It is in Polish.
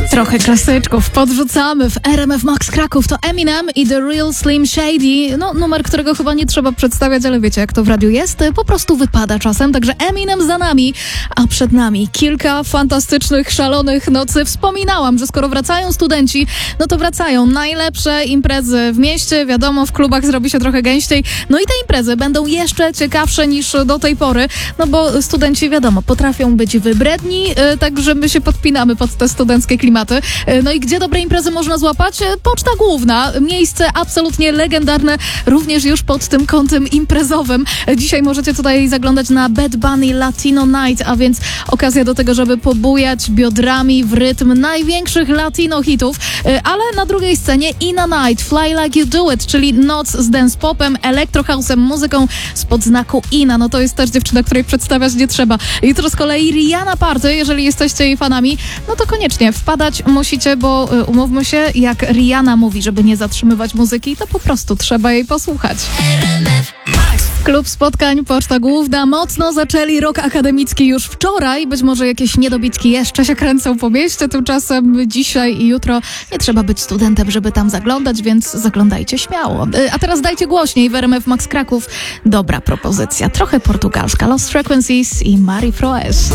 Trochę klasyczków podrzucamy w RMF Max Kraków. To Eminem i The Real Slim Shady. No, numer, którego chyba nie trzeba przedstawiać, ale wiecie, jak to w radiu jest. Po prostu wypada czasem. Także Eminem za nami, a przed nami kilka fantastycznych, szalonych nocy. Wspominałam, że skoro wracają studenci, no to wracają najlepsze imprezy w mieście. Wiadomo, w klubach zrobi się trochę gęściej. No i te imprezy będą jeszcze ciekawsze niż do tej pory. No bo studenci, wiadomo, potrafią być wybredni, także my się podpinamy pod te studenckie klimaty. No i gdzie dobre imprezy można złapać? Poczta Główna. Miejsce absolutnie legendarne, również już pod tym kątem imprezowym. Dzisiaj możecie tutaj zaglądać na Bad Bunny Latino Night, a więc okazja do tego, żeby pobujać biodrami w rytm największych latino hitów, ale na drugiej scenie Ina Night, Fly Like You Do It, czyli noc z dance popem, electro house'em, muzyką spod znaku Ina. No to jest też dziewczyna, której przedstawiać nie trzeba. Jutro z kolei Rihanna Party, jeżeli jesteście jej fanami, no to koniecznie wpadać musicie, bo umówmy się, jak Rihanna mówi, żeby nie zatrzymywać muzyki, to po prostu trzeba jej posłuchać. Klub spotkań Poczta Główna. Mocno zaczęli rok akademicki już wczoraj. Być może jakieś niedobitki jeszcze się kręcą po mieście. Tymczasem dzisiaj i jutro nie trzeba być studentem, żeby tam zaglądać, więc zaglądajcie śmiało. A teraz dajcie głośniej w RMF Max Kraków. Dobra propozycja. Trochę portugalska. Lost Frequencies i Mari Froes.